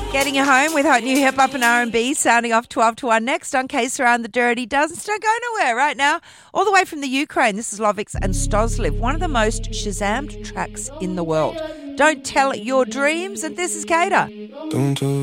Getting you home with hot new hip hop and R&B, sounding off 12 to 1 next on Case Around the Dirty Dozens. Don't go nowhere right now. All the way from the Ukraine, this is Lovix and Stozliv, one of the most Shazammed tracks in the world. Don't tell your dreams, and this is Kater. Don't tell